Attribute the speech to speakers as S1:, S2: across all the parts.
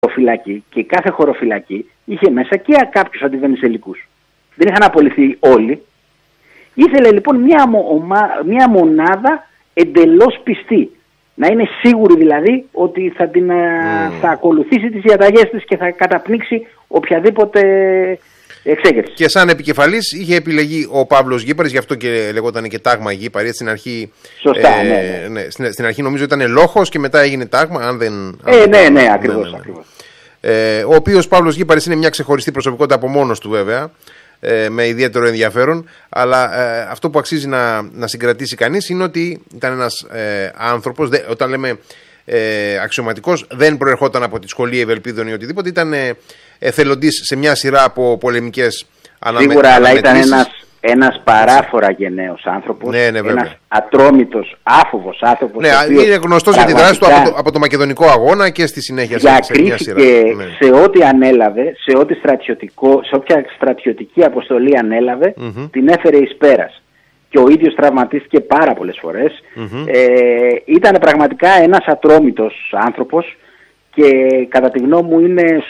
S1: χωροφυλακή και κάθε χωροφυλακή είχε μέσα και κάποιους αντιβενιζελικούς. Δεν είχαν απολυθεί όλοι. Ήθελε λοιπόν μια μονάδα εντελώς πιστή. Να είναι σίγουρη δηλαδή ότι θα ακολουθήσει τις διαταγές της και θα καταπνίξει οποιαδήποτε εξέγερση.
S2: Και σαν επικεφαλής είχε επιλεγεί ο Παύλος Γήπαρης, γι' αυτό και λεγόταν και τάγμα Γήπαρη. Στην αρχή,
S1: σωστά,
S2: στην αρχή νομίζω ήταν Λόχος και μετά έγινε τάγμα.
S1: Ακριβώς.
S2: Ο οποίος Παύλος Γήπαρης είναι μια ξεχωριστή προσωπικότητα από μόνος του βέβαια, με ιδιαίτερο ενδιαφέρον, αλλά αυτό που αξίζει να συγκρατήσει κανείς είναι ότι ήταν ένας άνθρωπος, όταν λέμε αξιωματικός, δεν προερχόταν από τη σχολή Ευελπίδων ή οτιδήποτε, ήταν εθελοντής σε μια σειρά από πολεμικές αναμετρήσεις.
S1: Σίγουρα, αλλά ήταν ένας παράφορα γενναίος άνθρωπος, ένας ατρόμητος, άφοβος άνθρωπος.
S2: Ναι, είναι γνωστός για τη δράση του από το Μακεδονικό Αγώνα και στη συνέχεια σε μια σειρά.
S1: Σε ό,τι ανέλαβε, σε όποια στρατιωτική αποστολή ανέλαβε, την έφερε εις πέρας. Και ο ίδιος τραυματίστηκε πάρα πολλές φορές. Ήταν πραγματικά ένας ατρόμητος άνθρωπος και κατά τη γνώμη μου είναι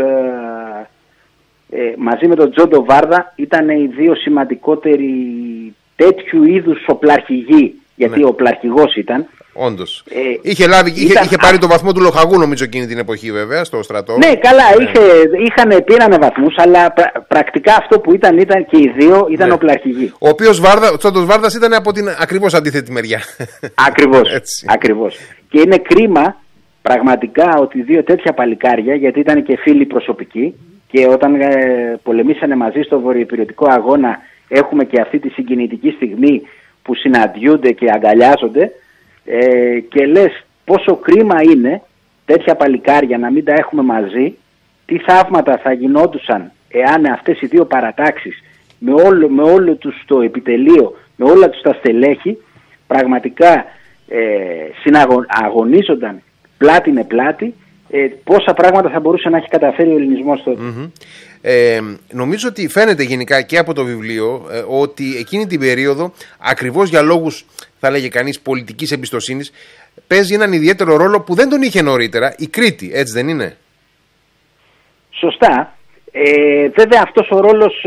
S1: μαζί με τον Τζόντο Βάρδα ήταν οι δύο σημαντικότεροι τέτοιου είδους οπλαρχηγοί, γιατί οπλαρχηγός ήταν.
S2: Όντως. Είχε πάρει το βαθμό του λοχαγού νομίζω εκείνη την εποχή βέβαια στο στρατό.
S1: Ναι, καλά, πήρανε βαθμούς, αλλά πρακτικά αυτό που ήταν και οι δύο ήταν οπλαρχηγοί.
S2: Ο οποίος ο Τζόντος Βάρδας ήταν από την ακριβώς αντίθετη μεριά.
S1: Ακριβώς. Και είναι κρίμα πραγματικά ότι δύο τέτοια παλικάρια, γιατί ήταν και φίλοι προσωπικοί, και όταν πολεμήσανε μαζί στο βορειοϊπειρωτικό αγώνα έχουμε και αυτή τη συγκινητική στιγμή που συναντιούνται και αγκαλιάζονται, και λες πόσο κρίμα είναι τέτοια παλικάρια να μην τα έχουμε μαζί, τι θαύματα θα γινόντουσαν εάν αυτές οι δύο παρατάξεις με όλο τους το επιτελείο, με όλα τους τα στελέχη πραγματικά αγωνίζονταν πλάτη με πλάτη, πόσα πράγματα θα μπορούσε να έχει καταφέρει ο ελληνισμός τότε.
S2: Νομίζω ότι φαίνεται γενικά και από το βιβλίο ότι εκείνη την περίοδο, ακριβώς για λόγους θα λέγε κανείς πολιτικής εμπιστοσύνης, παίζει έναν ιδιαίτερο ρόλο που δεν τον είχε νωρίτερα η Κρήτη, έτσι δεν είναι?
S1: Σωστά. Βέβαια αυτός ο ρόλος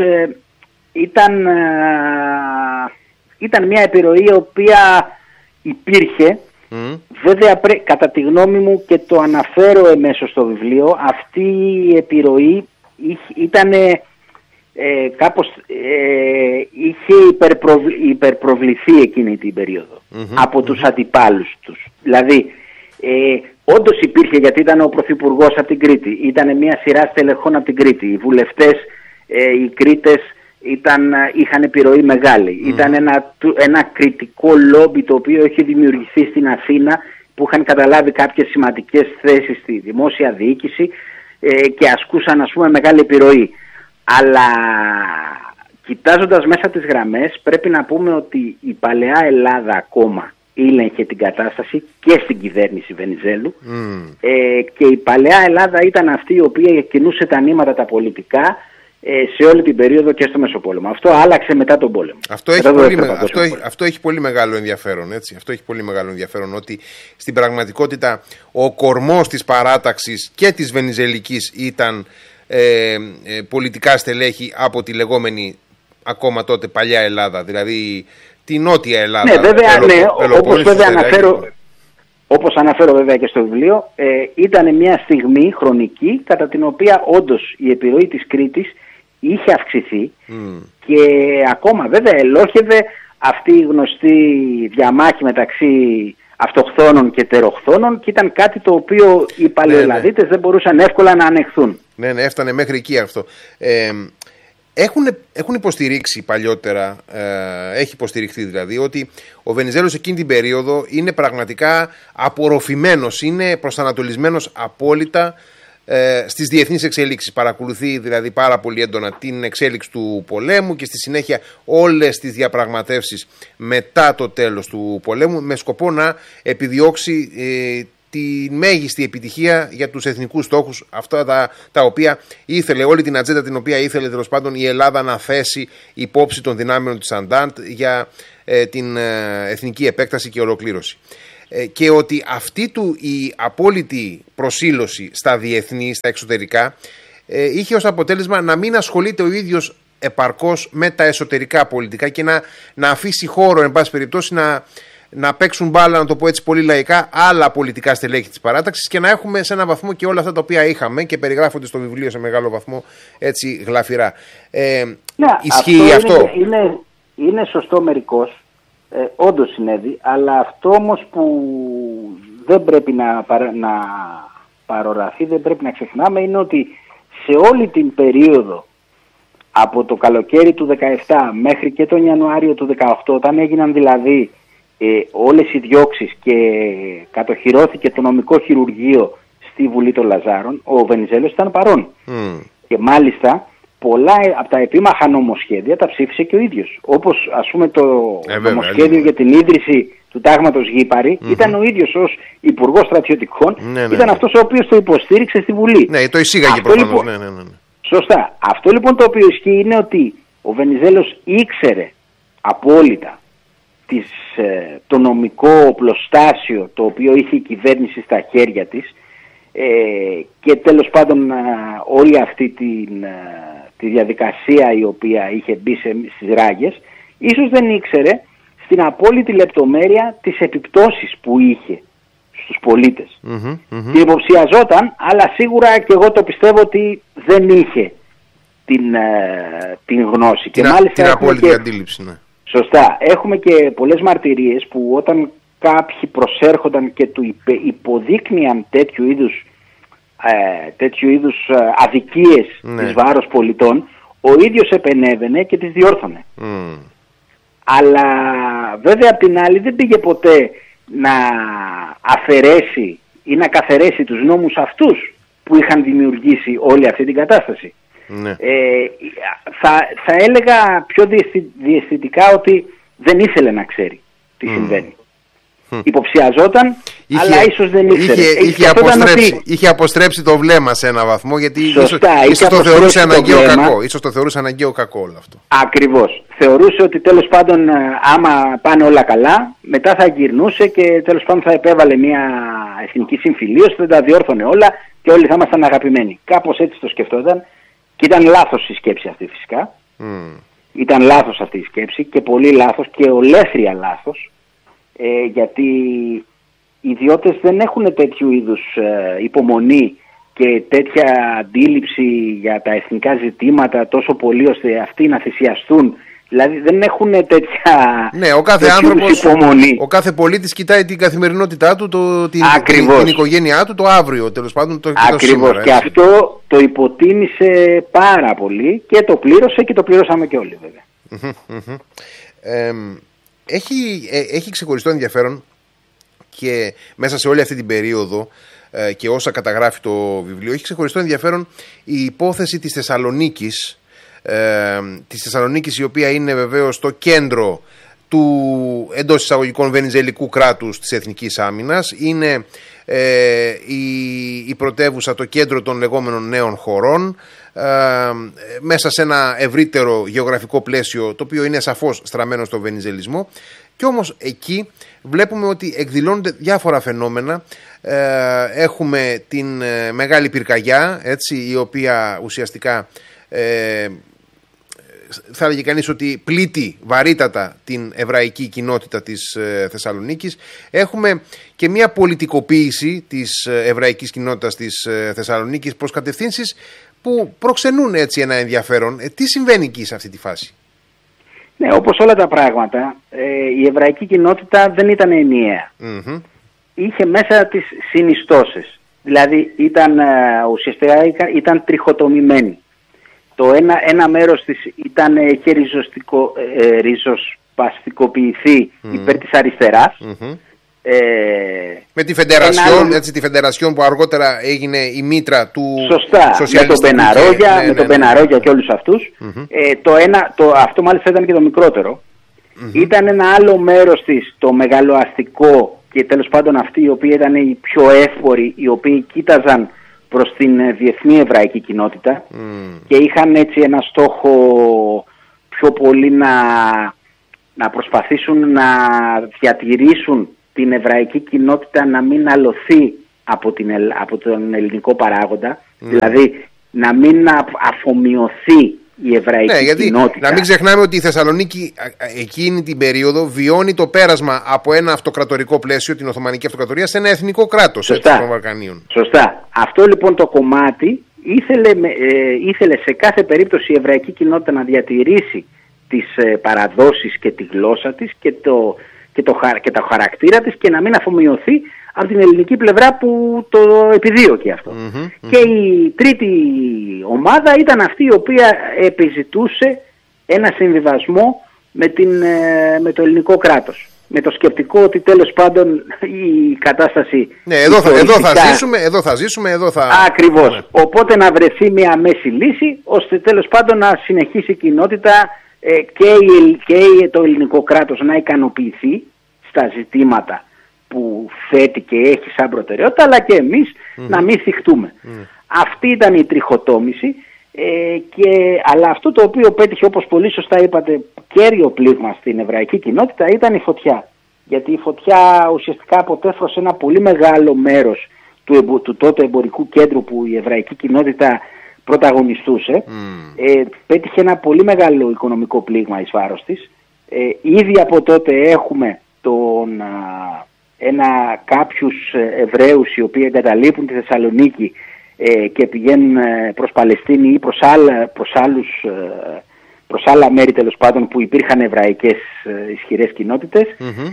S1: ήταν μια επιρροή η οποία υπήρχε. Βέβαια κατά τη γνώμη μου, και το αναφέρω εμέσως στο βιβλίο, αυτή η επιρροή κάπως είχε υπερπροβληθεί εκείνη την περίοδο από τους αντιπάλους τους. Δηλαδή όντως υπήρχε, γιατί ήταν ο Πρωθυπουργός από την Κρήτη, ήταν μια σειρά στελεχών από την Κρήτη, οι βουλευτές, οι Κρήτες είχαν επιρροή μεγάλη. Ήταν ένα κριτικό λόμπι το οποίο έχει δημιουργηθεί στην Αθήνα, που είχαν καταλάβει κάποιες σημαντικές θέσεις στη δημόσια διοίκηση και ασκούσαν μεγάλη επιρροή. Αλλά κοιτάζοντας μέσα τις γραμμές πρέπει να πούμε ότι η παλαιά Ελλάδα ακόμα ήλεγχε την κατάσταση και στην κυβέρνηση Βενιζέλου, και η παλαιά Ελλάδα ήταν αυτή η οποία κινούσε τα νήματα τα πολιτικά σε όλη την περίοδο και στο Μεσοπόλεμο. Αυτό άλλαξε μετά τον πόλεμο.
S2: Αυτό έχει πολύ μεγάλο ενδιαφέρον. Έτσι. Αυτό έχει πολύ μεγάλο ενδιαφέρον, ότι στην πραγματικότητα ο κορμός της παράταξης και της Βενιζελικής ήταν πολιτικά στελέχη από τη λεγόμενη ακόμα τότε παλιά Ελλάδα, δηλαδή τη Νότια Ελλάδα.
S1: Ναι, βέβαια, όπως αναφέρω βέβαια και στο βιβλίο, ήταν μια στιγμή χρονική κατά την οποία όντως η επιρροή της Κρήτης είχε αυξηθεί και ακόμα βέβαια ελόχευε αυτή η γνωστή διαμάχη μεταξύ αυτοχθόνων και τεροχθόνων, και ήταν κάτι το οποίο οι παλαιοελλαδίτες δεν μπορούσαν εύκολα να ανεχθούν.
S2: Ναι, έφτανε μέχρι εκεί αυτό. Έχουν υποστηρίξει παλιότερα, έχει υποστηριχθεί δηλαδή, ότι ο Βενιζέλος εκείνη την περίοδο είναι πραγματικά απορροφημένος, είναι προσανατολισμένος απόλυτα στις διεθνείς εξελίξεις. Παρακολουθεί δηλαδή πάρα πολύ έντονα την εξέλιξη του πολέμου και στη συνέχεια όλες τις διαπραγματεύσεις μετά το τέλος του πολέμου, με σκοπό να επιδιώξει τη μέγιστη επιτυχία για τους εθνικούς στόχους, αυτά τα οποία ήθελε, όλη την ατζέντα την οποία ήθελε τέλος πάντων η Ελλάδα να θέσει υπόψη των δυνάμεων της Αντάντ για την εθνική επέκταση και ολοκλήρωση. και ότι αυτή του η απόλυτη προσήλωση στα διεθνή, στα εξωτερικά, είχε ως αποτέλεσμα να μην ασχολείται ο ίδιος επαρκώς με τα εσωτερικά πολιτικά και να αφήσει χώρο, εν πάση περιπτώσει, να παίξουν μπάλα, να το πω έτσι πολύ λαϊκά, άλλα πολιτικά στελέχη της παράταξης και να έχουμε σε έναν βαθμό και όλα αυτά τα οποία είχαμε και περιγράφονται στο βιβλίο σε μεγάλο βαθμό έτσι γλαφυρά. Ισχύει αυτό?
S1: Είναι σωστό μερικώς, όντως συνέβη, αλλά αυτό όμως που δεν πρέπει να παροραθεί, δεν πρέπει να ξεχνάμε, είναι ότι σε όλη την περίοδο από το καλοκαίρι του 17 μέχρι και τον Ιανουάριο του 18, όταν έγιναν δηλαδή όλες οι διώξεις και κατοχυρώθηκε το νομικό χειρουργείο στη Βουλή των Λαζάρων, ο Βενιζέλος ήταν παρόν. Και μάλιστα πολλά από τα επίμαχα νομοσχέδια τα ψήφισε και ο ίδιος. Όπως ας πούμε το νομοσχέδιο για την ίδρυση του τάγματος Γήπαρη, ήταν ο ίδιος ως Υπουργός Στρατιωτικών, ήταν αυτός ο οποίος το υποστήριξε στη Βουλή.
S2: Ναι, το εισήγαγε προφανώς. Ναι.
S1: Σωστά. Αυτό λοιπόν το οποίο ισχύει είναι ότι ο Βενιζέλος ήξερε απόλυτα το νομικό οπλοστάσιο το οποίο είχε η κυβέρνηση στα χέρια της και τέλος πάντων όλη αυτή τη διαδικασία η οποία είχε μπει στις ράγες, ίσως δεν ήξερε στην απόλυτη λεπτομέρεια τις επιπτώσεις που είχε στους πολίτες. Και υποψιαζόταν, αλλά σίγουρα και εγώ το πιστεύω ότι δεν είχε την γνώση.
S2: Και μάλιστα την απόλυτη αντίληψη, ναι.
S1: Σωστά. Έχουμε και πολλές μαρτυρίες που όταν κάποιοι προσέρχονταν και του υποδείκνυαν τέτοιου είδους αδικίες της βάρος πολιτών, ο ίδιος επενέβαινε και τις διόρθωνε. Αλλά βέβαια απ' την άλλη δεν πήγε ποτέ να αφαιρέσει ή να καθαιρέσει τους νόμους αυτούς που είχαν δημιουργήσει όλη αυτή την κατάσταση. Ναι. Θα έλεγα πιο διαισθητικά ότι δεν ήθελε να ξέρει τι συμβαίνει. Υποψιαζόταν, αλλά ίσως δεν ήξερε.
S2: Είχε αποστρέψει το βλέμμα σε ένα βαθμό, γιατί
S1: ίσως
S2: το θεωρούσε αναγκαίο κακό. Ίσως το θεωρούσε αναγκαίο κακό όλο αυτό.
S1: Ακριβώς. Θεωρούσε ότι τέλος πάντων άμα πάνε όλα καλά, μετά θα γυρνούσε και τέλος πάντων θα επέβαλε μια εθνική συμφιλίωση, θα τα διόρθωνε όλα και όλοι θα ήμασταν αγαπημένοι. Κάπως έτσι το σκεφτόταν. Και ήταν λάθος η σκέψη αυτή φυσικά. Ήταν λάθος αυτή η σκέψη και πολύ λάθος και ολέθρια λάθος, γιατί οι ιδιώτες δεν έχουν τέτοιου είδους υπομονή και τέτοια αντίληψη για τα εθνικά ζητήματα τόσο πολύ ώστε αυτοί να θυσιαστούν. Δηλαδή δεν έχουν τέτοια
S2: ο κάθε άνθρωπος, υπομονή. Ο κάθε πολίτης κοιτάει την καθημερινότητά του, την οικογένειά του, το αύριο τέλος πάντων.
S1: Ακριβώς. Και αυτό το υποτίμησε πάρα πολύ και το πλήρωσε και το πλήρωσαμε και όλοι βέβαια.
S2: Έχει ξεχωριστό ενδιαφέρον και μέσα σε όλη αυτή την περίοδο και όσα καταγράφει το βιβλίο, έχει ξεχωριστό ενδιαφέρον η υπόθεση της Θεσσαλονίκης, η οποία είναι βεβαίως το κέντρο του εντός εισαγωγικών βενιζελικού κράτους της εθνικής άμυνας. Είναι η πρωτεύουσα, το κέντρο των λεγόμενων νέων χωρών, μέσα σε ένα ευρύτερο γεωγραφικό πλαίσιο το οποίο είναι σαφώς στραμμένο στο βενιζελισμό. Και όμως εκεί βλέπουμε ότι εκδηλώνονται διάφορα φαινόμενα. Έχουμε την Μεγάλη Πυρκαγιά, έτσι, η οποία ουσιαστικά θα έλεγε κανείς ότι πλήττει βαρύτατα την εβραϊκή κοινότητα της Θεσσαλονίκης. Έχουμε και μια πολιτικοποίηση της εβραϊκής κοινότητας της Θεσσαλονίκης προς κατευθύνσεις που προξενούν έτσι ένα ενδιαφέρον. Τι συμβαίνει εκεί σε αυτή τη φάση?
S1: Ναι, όπως όλα τα πράγματα, η εβραϊκή κοινότητα δεν ήταν ενιαία. Είχε μέσα τις συνιστώσεις. Δηλαδή ουσιαστικά ήταν τριχοτομημένη. Το ένα μέρος της είχε ριζοσπαστικοποιηθεί υπέρ της αριστεράς.
S2: Με τη Φεντερασιόν, τη Φεντερασιόν που αργότερα έγινε η μήτρα του
S1: σοσιαλιστικού. Με τον Μπεναρόγια και όλους αυτούς. Αυτό μάλιστα ήταν και το μικρότερο. Ήταν ένα άλλο μέρος της, το μεγαλοαστικό, και τέλος πάντων αυτοί οι οποίοι ήταν οι πιο εύποροι, οι οποίοι κοίταζαν προς την διεθνή εβραϊκή κοινότητα και είχαν έτσι ένα στόχο πιο πολύ να προσπαθήσουν να διατηρήσουν την εβραϊκή κοινότητα να μην αλωθεί από τον ελληνικό παράγοντα, δηλαδή να μην αφομοιωθεί η εβραϊκή κοινότητα.
S2: Να μην ξεχνάμε ότι η Θεσσαλονίκη εκείνη την περίοδο βιώνει το πέρασμα από ένα αυτοκρατορικό πλαίσιο, την Οθωμανική Αυτοκρατορία, σε ένα εθνικό κράτος των Βαλκανίων.
S1: Σωστά. Αυτό λοιπόν το κομμάτι ήθελε σε κάθε περίπτωση η εβραϊκή κοινότητα να διατηρήσει τις παραδόσεις και τη γλώσσα της και το χαρακτήρα της και να μην αφομοιωθεί από την ελληνική πλευρά που το επιδίωκε αυτό. Και η τρίτη ομάδα ήταν αυτή η οποία επιζητούσε ένα συμβιβασμό με το ελληνικό κράτος. Με το σκεπτικό ότι τέλος πάντων η κατάσταση...
S2: Ναι, εδώ θα ζήσουμε.
S1: Ακριβώς.
S2: Ναι.
S1: Οπότε να βρεθεί μια μέση λύση, ώστε τέλος πάντων να συνεχίσει η κοινότητα και το ελληνικό κράτος να ικανοποιηθεί στα ζητήματα που θέτει και έχει σαν προτεραιότητα, αλλά και εμείς να μην θυχτούμε. Αυτή ήταν η τριχοτόμηση, αλλά αυτό το οποίο πέτυχε, όπως πολύ σωστά είπατε, κέριο πλήγμα στην εβραϊκή κοινότητα ήταν η φωτιά. Γιατί η φωτιά ουσιαστικά αποτέφρωσε ένα πολύ μεγάλο μέρος του τότε εμπορικού κέντρου που η εβραϊκή κοινότητα πρωταγωνιστούσε. Πέτυχε ένα πολύ μεγάλο οικονομικό πλήγμα εις βάρος της. Ήδη από τότε έχουμε κάποιους Εβραίους οι οποίοι εγκαταλείπουν τη Θεσσαλονίκη και πηγαίνουν προς Παλαιστίνη ή προς άλλα μέρη τέλος πάντων που υπήρχαν εβραϊκές ισχυρές κοινότητες.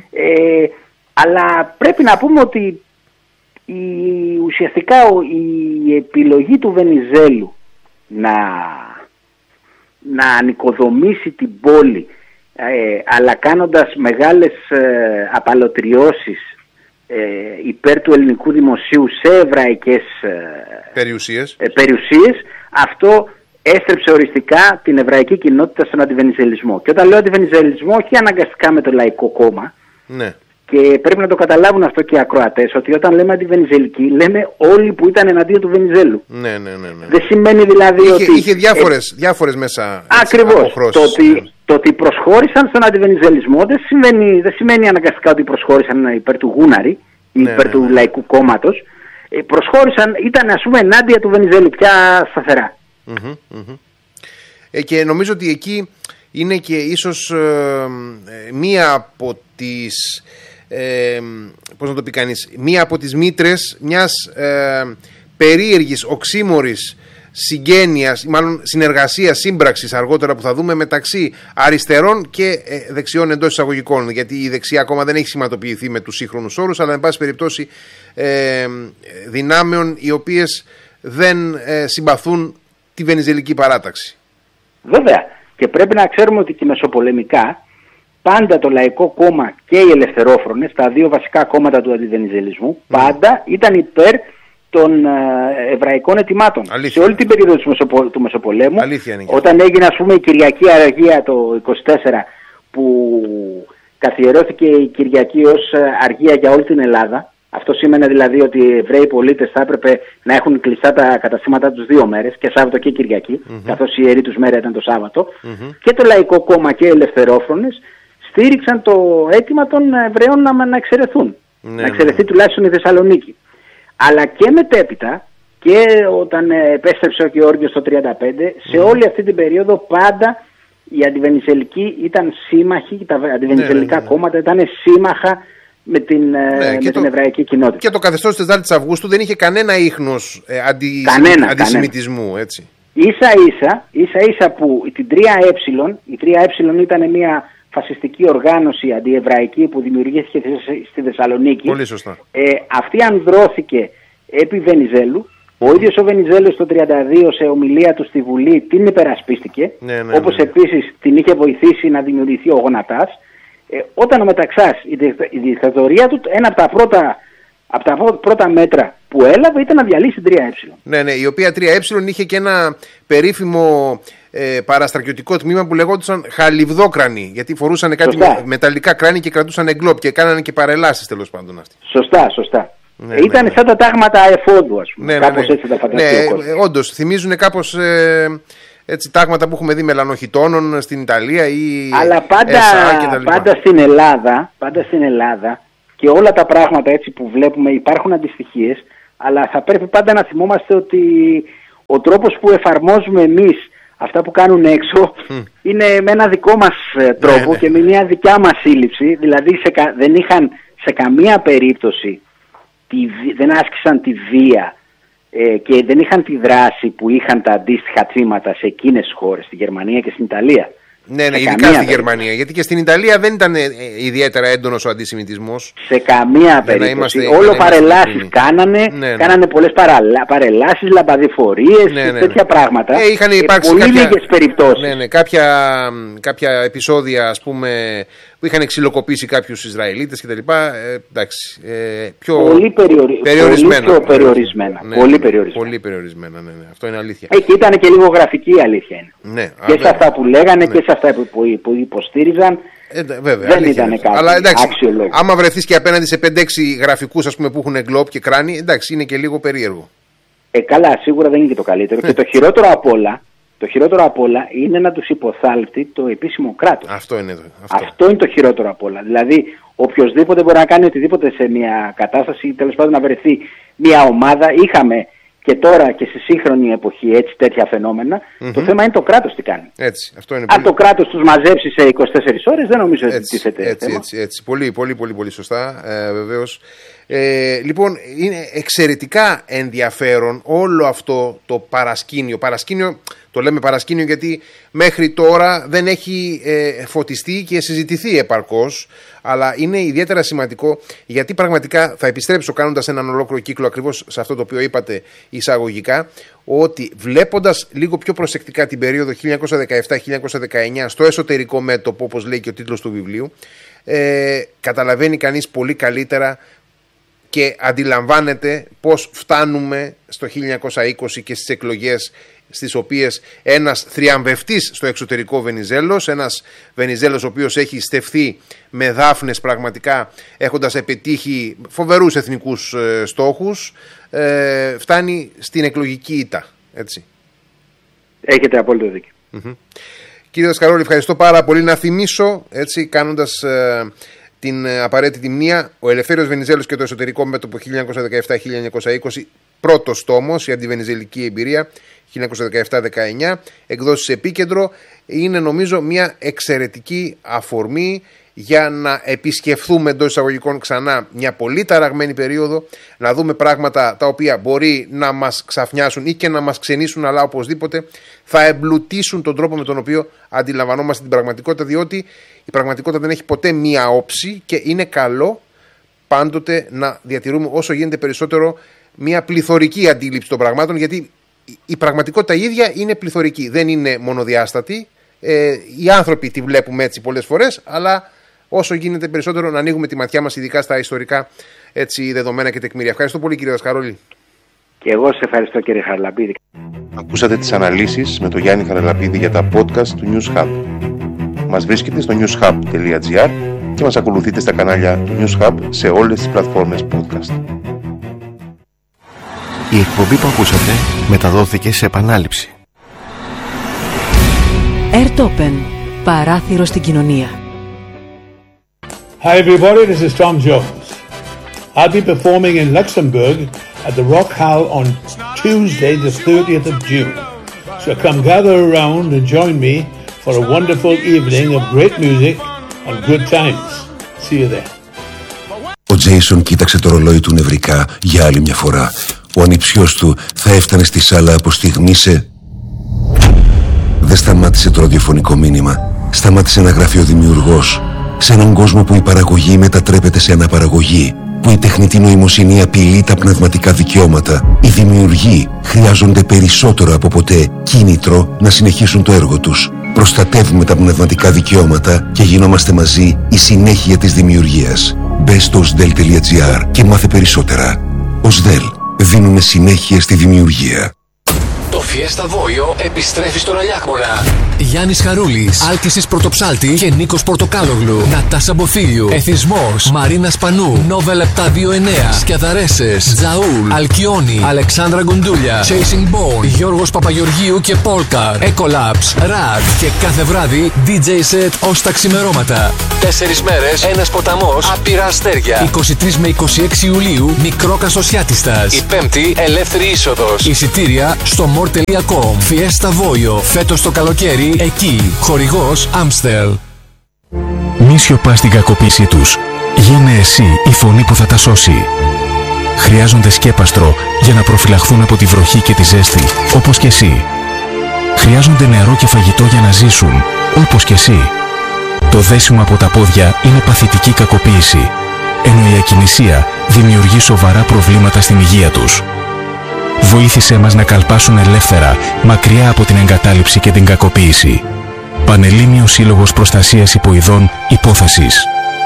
S1: Αλλά πρέπει να πούμε ότι ουσιαστικά η επιλογή του Βενιζέλου να ανοικοδομήσει την πόλη, αλλά κάνοντας μεγάλες απαλωτριώσεις υπέρ του ελληνικού δημοσίου σε εβραϊκές περιουσίες, αυτό έστρεψε οριστικά την εβραϊκή κοινότητα στον αντιβενιζελισμό. Και όταν λέω αντιβενιζελισμό, όχι αναγκαστικά με το Λαϊκό Κόμμα.
S2: Ναι.
S1: Και πρέπει να το καταλάβουν αυτό και οι ακροατές, ότι όταν λέμε αντιβενιζελικοί, λέμε όλοι που ήταν εναντίον του Βενιζέλου.
S2: Ναι.
S1: Δεν σημαίνει δηλαδή ότι...
S2: Είχε διάφορες μέσα.
S1: Ακριβώς. Το ότι προσχώρησαν στον αντιβενιζελισμό δεν σημαίνει αναγκαστικά ότι προσχώρησαν υπέρ του Γούναρη ή υπέρ του Λαϊκού Κόμματος. Προσχώρησαν, ήταν ας πούμε ενάντια του Βενιζέλου πια σταθερά.
S2: Και νομίζω ότι εκεί είναι και ίσως μία από τις πώς να το πει κανείς, μία από τις μήτρες μιας περίεργης, οξύμορης συγγένειας, μάλλον συνεργασίας, σύμπραξης αργότερα που θα δούμε μεταξύ αριστερών και δεξιών εντός εισαγωγικών, γιατί η δεξιά ακόμα δεν έχει σηματοποιηθεί με τους σύγχρονους όρους, αλλά εν πάση περιπτώσει δυνάμεων οι οποίες δεν συμπαθούν τη βενιζελική παράταξη.
S1: Βέβαια, και πρέπει να ξέρουμε ότι και μεσοπολεμικά πάντα το Λαϊκό Κόμμα και οι Ελευθερόφρονες, τα δύο βασικά κόμματα του αντιβενιζελισμού, πάντα ήταν υπέρ των εβραϊκών αιτημάτων.
S2: Αλήθεια.
S1: Σε όλη την περίοδο του Μεσοπολέμου, όταν έγινε ας πούμε η Κυριακή Αργία το 24, που καθιερώθηκε η Κυριακή ως αργία για όλη την Ελλάδα. Αυτό σήμαινε δηλαδή ότι οι Εβραίοι πολίτες θα έπρεπε να έχουν κλειστά τα καταστήματά τους 2 μέρες, και Σάββατο και Κυριακή, καθώς η ιερή τους μέρα ήταν το Σάββατο. Και το Λαϊκό Κόμμα και οι Ελευθερόφρονες στήριξαν το αίτημα των Εβραίων να εξαιρεθούν. Να εξαιρεθεί τουλάχιστον η Θεσσαλονίκη. Αλλά και μετέπειτα, και όταν επέστρεψε ο Γεώργιος το 1935, σε όλη αυτή την περίοδο πάντα οι αντιβενιζελικοί ήταν σύμμαχοι, τα αντιβενιζελικά κόμματα ήταν σύμμαχα με την εβραϊκή κοινότητα. Και
S2: το καθεστώς της 4ης Αυγούστου δεν είχε κανένα ίχνος αντισημιτισμού, έτσι.
S1: Ίσα-ίσα που την 3Ε, η 3Ε ήταν μια φασιστική οργάνωση αντιεβραϊκή που δημιουργήθηκε στη Θεσσαλονίκη.
S2: Πολύ σωστά.
S1: Αυτή ανδρώθηκε επί Βενιζέλου. Ο ίδιος ο Βενιζέλος το 1932 σε ομιλία του στη Βουλή την υπερασπίστηκε, όπως επίσης την είχε βοηθήσει να δημιουργηθεί ο Γονατάς. Όταν ο Μεταξάς, η δικτατορία του, ένα από τα πρώτα μέτρα που έλαβε ήταν να διαλύσει την 3Ε.
S2: Ναι, η οποία 3Ε είχε και ένα περίφημο παραστρατιωτικό τμήμα που λεγόντουσαν χαλιβδόκρανοι, γιατί φορούσαν κάτι μεταλλικά κράνη και κρατούσαν εγκλόπ και κάνανε και παρελάσεις τέλος πάντων αυτοί.
S1: Σωστά. Ήταν σαν τα τάγματα εφόδου, ας πούμε. Κάπως έτσι τα φανταστεί.
S2: Όντως, θυμίζουν κάπως έτσι τάγματα που έχουμε δει μελανοχιτώνων στην Ιταλία ή
S1: αλλά πάντα στην Ελλάδα και όλα τα πράγματα έτσι που βλέπουμε υπάρχουν αντιστοιχίες, αλλά θα πρέπει πάντα να θυμόμαστε ότι ο τρόπος που εφαρμόζουμε εμείς αυτά που κάνουν έξω είναι με ένα δικό μας τρόπο και με μια δικιά μας σύλληψη. Δηλαδή δεν είχαν σε καμία περίπτωση, δεν άσκησαν τη βία και δεν είχαν τη δράση που είχαν τα αντίστοιχα θύματα σε εκείνες τις χώρες, στη Γερμανία και στην Ιταλία.
S2: Ναι, ειδικά στη Γερμανία, γιατί και στην Ιταλία δεν ήταν ιδιαίτερα έντονος ο αντισημιτισμός.
S1: Σε καμία περίπτωση. Όλο παρελάσεις κάνανε πολλές παρελάσεις, λαμπαδιφορίες, τέτοια πράγματα.
S2: Είχαν υπάρξει
S1: πολύ λίγες περιπτώσεις.
S2: Ναι, κάποια επεισόδια, ας πούμε, που είχαν ξυλοκοπήσει κάποιους Ισραηλίτες κτλ. Εντάξει,
S1: πολύ περιορισμένα.
S2: Πολύ περιορισμένα, ναι. Αυτό είναι αλήθεια.
S1: Και ήταν και λίγο γραφική η αλήθεια είναι.
S2: Ναι,
S1: και σε αυτά που λέγανε και σε αυτά που υποστήριζαν.
S2: Βέβαια,
S1: δεν ήταν κάτι αξιολόγητο.
S2: Άμα βρεθείς και απέναντι σε 5-6 γραφικούς, ας πούμε, που έχουν γκλόπ και κράνη, εντάξει, είναι και λίγο περίεργο.
S1: Καλά, σίγουρα δεν είναι και το καλύτερο. Και το χειρότερο απ' όλα είναι να τους υποθάλπτει το επίσημο κράτος. Αυτό είναι το χειρότερο απ' όλα. Δηλαδή, οποιοσδήποτε μπορεί να κάνει οτιδήποτε σε μια κατάσταση, τέλος πάντων να βρεθεί μια ομάδα. Είχαμε και τώρα και στη σύγχρονη εποχή έτσι τέτοια φαινόμενα. Το θέμα είναι το κράτος τι κάνει. Αν το κράτος τους μαζέψει σε 24 ώρες, δεν νομίζω ότι τίθεται θέμα.
S2: Έτσι. Πολύ σωστά, βεβαίως. Λοιπόν, είναι εξαιρετικά ενδιαφέρον όλο αυτό το παρασκήνιο. Το λέμε παρασκήνιο γιατί μέχρι τώρα δεν έχει φωτιστεί και συζητηθεί επαρκώς, αλλά είναι ιδιαίτερα σημαντικό γιατί πραγματικά θα επιστρέψω κάνοντας έναν ολόκληρο κύκλο ακριβώς σε αυτό το οποίο είπατε εισαγωγικά, ότι βλέποντας λίγο πιο προσεκτικά την περίοδο 1917-1919 στο εσωτερικό μέτωπο, όπως λέει και ο τίτλος του βιβλίου, καταλαβαίνει κανείς πολύ καλύτερα και αντιλαμβάνεται πώς φτάνουμε στο 1920 και στις εκλογές στις οποίες ένας θριαμβευτής στο εξωτερικό Βενιζέλος, ένας Βενιζέλος ο οποίος έχει στεφθεί με δάφνες πραγματικά έχοντας επιτύχει φοβερούς εθνικούς στόχους, φτάνει στην εκλογική ήττα, έτσι.
S1: Έχετε απόλυτο δίκιο.
S2: Κύριε Δασκαρόλη, ευχαριστώ πάρα πολύ. Να θυμίσω, έτσι, κάνοντας την απαραίτητη μνήα, ο Ελευθέριος Βενιζέλος και το εσωτερικό μέτωπο 1917-1920, πρώτος τόμος, η αντιβενιζελική εμπειρία 1917-19, εκδόσεις Επίκεντρο, είναι νομίζω μια εξαιρετική αφορμή για να επισκεφθούμε εντός εισαγωγικών ξανά μια πολύ ταραγμένη περίοδο, να δούμε πράγματα τα οποία μπορεί να μας ξαφνιάσουν ή και να μας ξενήσουν, αλλά οπωσδήποτε θα εμπλουτίσουν τον τρόπο με τον οποίο αντιλαμβανόμαστε την πραγματικότητα, διότι η πραγματικότητα δεν έχει ποτέ μία όψη και είναι καλό πάντοτε να διατηρούμε όσο γίνεται περισσότερο μια πληθωρική αντίληψη των πραγμάτων, γιατί η πραγματικότητα ίδια είναι πληθωρική, δεν είναι μονοδιάστατη. Οι άνθρωποι τη βλέπουμε έτσι πολλές φορές, αλλά όσο γίνεται περισσότερο να ανοίγουμε τη ματιά μας, ειδικά στα ιστορικά έτσι, δεδομένα και τεκμήρια. Ευχαριστώ πολύ, κύριε Δασκαρόλη.
S1: Και εγώ σε ευχαριστώ, κύριε Χαραλαπίδη.
S3: Ακούσατε τις αναλύσεις με τον Γιάννη Χαραλαπίδη για τα podcast του News Hub. Μας βρίσκετε στο newshub.gr και μας ακολουθείτε στα κανάλια του News Hub σε όλες τις πλατφόρμες podcast.
S4: Η εκπομπή που ακούσατε μεταδόθηκε σε επανάληψη.
S5: Airtopen, παράθυρο στην κοινωνία.
S6: Hi everybody, this is Tom Jones. I'll be performing in Luxembourg at the Rock Hall on Tuesday the 30th of June. So come gather around and join me for a wonderful evening of great music and good times. See you there.
S7: Ο Τζέισον κοίταξε το ρολόι του νευρικά για άλλη μια φορά. Ο ανιψιός του θα έφτανε στη σάλα από στιγμή σε... Δεν σταμάτησε το ραδιοφωνικό μήνυμα. Σταμάτησε να γράφει ο δημιουργός. Σε έναν κόσμο που η παραγωγή μετατρέπεται σε αναπαραγωγή, που η τεχνητή νοημοσύνη απειλεί τα πνευματικά δικαιώματα, οι δημιουργοί χρειάζονται περισσότερο από ποτέ κίνητρο να συνεχίσουν το έργο τους. Προστατεύουμε τα πνευματικά δικαιώματα και γινόμαστε μαζί η συνέχεια της δημιουργίας. Μπες στο osdel.gr και μάθε περισσότερα. Osdel. Δίνουμε συνέχεια στη δημιουργία.
S8: Το Fiesta Voio επιστρέφει στον Αλιάκμονα. Γιάννης Χαρούλης, Άλκησης Πρωτοψάλτη και Νίκος Πορτοκάλογλου. Νατάσα Μποθίλιου, Εθισμός, Μαρίνα Σπανού, Νόβελ 729, Σκιαδαρέσες, Τζαούλ, Αλκιόνι, Αλεξάνδρα Γκουντούλια, Chasing Bone, Γιώργος Παπαγεωργίου και Πόλκαρ, Ecolabs, Rad και κάθε βράδυ DJ set ως τα ξημερώματα. 4 μέρες, ένας ποταμός, άπειρα αστέρια. 23 με 26 Ιουλίου, μικρό Κασοσιάτιστας. Η Πέμπτη, ελεύθερη είσοδος. Εισιτήρια στο more.com. Fiesta Voio, φέτος το καλοκαίρι, εκεί. Χορηγός Amstel.
S9: Μη σιωπάς στην κακοποίησή τους. Γίνε εσύ η φωνή που θα τα σώσει. Χρειάζονται σκέπαστρο για να προφυλαχθούν από τη βροχή και τη ζέστη, όπως και εσύ. Χρειάζονται νερό και φαγητό για να ζήσουν, όπως και εσύ. Το δέσιμο από τα πόδια είναι παθητική κακοποίηση, ενώ η ακινησία δημιουργεί σοβαρά προβλήματα στην υγεία τους. Βοήθησέ μας να καλπάσουν ελεύθερα, μακριά από την εγκατάλειψη και την κακοποίηση. Πανελλήνιος Σύλλογος Προστασίας Υποειδών Υπόθεσης.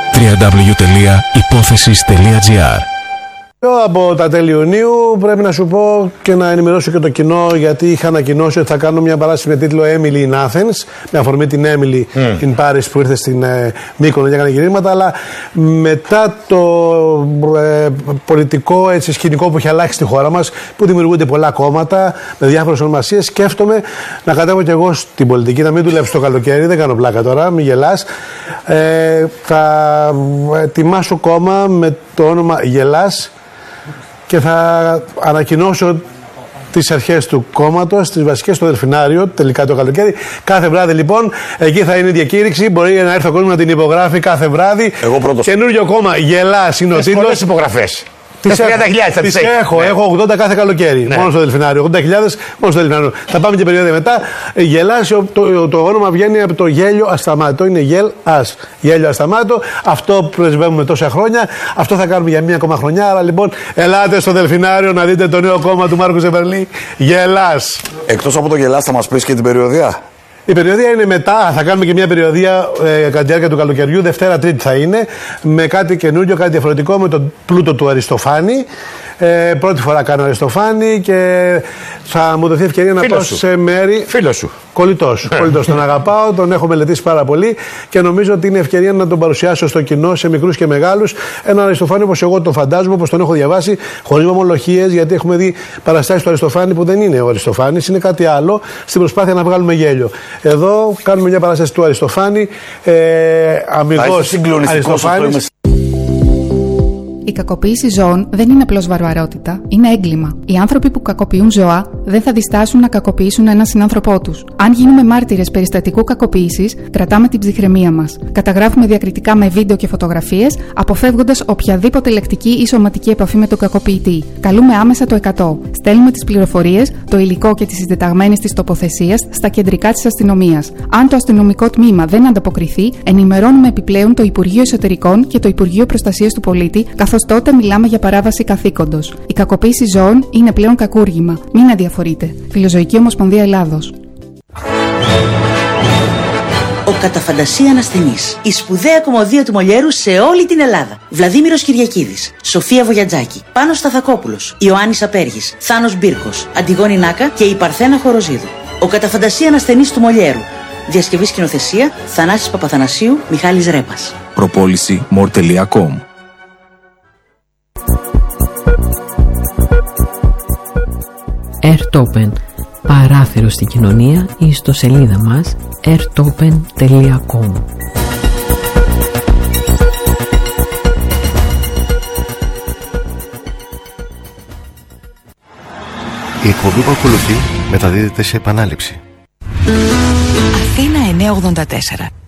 S9: www.ipothesis.gr.
S10: Από τα τέλη Ιουνίου πρέπει να σου πω και να ενημερώσω και το κοινό, γιατί είχα ανακοινώσει ότι θα κάνω μια παράσταση με τίτλο Emily in Athens, με αφορμή την Emily in Paris που ήρθε στην Μύκονο και έκανε γυρίσματα, αλλά μετά το πολιτικό σκηνικό που έχει αλλάξει στη χώρα μας, που δημιουργούνται πολλά κόμματα με διάφορες ονομασίες, σκέφτομαι να κατέβω κι εγώ στην πολιτική, να μην δουλέψω το καλοκαίρι, δεν κάνω πλάκα τώρα, μην γελάς. Θα ετοιμάσω κόμμα με το όνομα Γελάς και θα ανακοινώσω τις αρχές του κόμματος, τις βασικές στο Δελφινάριο, τελικά το καλοκαίρι. Κάθε βράδυ λοιπόν, εκεί θα είναι η διακήρυξη. Μπορεί να έρθει ο κόσμος να την υπογράφει κάθε βράδυ.
S11: Εγώ πρώτος.
S10: Καινούριο κόμμα, Γελάς είναι ο τίτλος.
S11: Πολλές υπογραφές.
S10: Τις 30.000 τις έχω 80 κάθε καλοκαίρι. Ναι. Μόνο στο Δελφινάριο. 80.000 μόνο στο Δελφινάριο. Θα πάμε και περίοδο μετά. Γελάς, το όνομα βγαίνει από το γέλιο ασταμάτο. Είναι γελ-ας. Γέλιο ασταμάτο. Αυτό πρεσβεύουμε τόσα χρόνια. Αυτό θα κάνουμε για μία ακόμα χρονιά. Άρα λοιπόν, ελάτε στο Δελφινάριο να δείτε το νέο κόμμα του Μάρκου Ζεβερλή. Γελάς.
S11: Εκτός από το Γελάς, θα μας πεις και την περιοδία.
S10: Η περιοδία είναι μετά, θα κάνουμε και μια περιοδία κατά τη διάρκεια του καλοκαιριού, Δευτέρα Τρίτη θα είναι, με κάτι καινούριο, κάτι διαφορετικό, με τον πλούτο του Αριστοφάνη. Πρώτη φορά κάνω Αριστοφάνη και θα μου δοθεί ευκαιρία να πάω σε μέρη.
S11: Φίλο σου.
S10: Κολλητός. Τον αγαπάω, τον έχω μελετήσει πάρα πολύ και νομίζω ότι είναι ευκαιρία να τον παρουσιάσω στο κοινό, σε μικρούς και μεγάλους. Έναν Αριστοφάνη όπως εγώ τον φαντάζομαι, όπως τον έχω διαβάσει, χωρίς μομολογίες, γιατί έχουμε δει παραστάσεις του Αριστοφάνη που δεν είναι ο Αριστοφάνης, είναι κάτι άλλο, στην προσπάθεια να βγάλουμε γέλιο. Εδώ κάνουμε μια παράσταση του Αριστοφάνη, αμυγός Αριστοφάνης.
S12: Η κακοποίηση ζώων δεν είναι απλώς βαρβαρότητα, είναι έγκλημα. Οι άνθρωποι που κακοποιούν ζώα δεν θα διστάσουν να κακοποιήσουν έναν συνάνθρωπό τους. Αν γίνουμε μάρτυρες περιστατικού κακοποίησης, κρατάμε την ψυχραιμία μας. Καταγράφουμε διακριτικά με βίντεο και φωτογραφίες, αποφεύγοντας οποιαδήποτε λεκτική ή σωματική επαφή με τον κακοποιητή. Καλούμε άμεσα το 100. Στέλνουμε τις πληροφορίες, το υλικό και τις συντεταγμένες της τοποθεσίας στα κεντρικά της αστυνομίας. Αν το αστυνομικό τμήμα δεν ανταποκριθεί, ενημερώνουμε επιπλέον το Υπουργείο Εσωτερικών και το Υπουργείο Προστασίας του Πολίτη, καθώς τότε μιλάμε για παράβαση καθήκοντος. Η κακοποίηση ζώων είναι πλέον κακούργημα. Μην αδιαφορείτε. Φιλοζωική Ομοσπονδία Ελλάδος.
S13: Ο κατά φαντασία ανασθενής. Η σπουδαία κομμωδία του Μολιέρου σε όλη την Ελλάδα. Βλαδίμηρος Κυριακίδης, Σοφία Βογιατζάκη, Πάνος Σταθακόπουλος, Ιωάννης Απέργης, Θάνος Μπίρκος, Αντιγόνη Νάκα και η Παρθένα Χοροζίδου. Ο κατά φαντασία ανασθενής του Μολιέρου. Διασκευή σκηνοθεσία Θανάσης Παπαθανασίου, Μιχάλης Ρέπας.
S14: Προπόληση more.com.
S5: Airtopen, παράθυρο στην κοινωνία, ή στο σελίδα μας airtopen.com.
S4: Η εκπομπή που ακολουθεί μεταδίδεται σε επανάληψη.
S15: Αθήνα 984.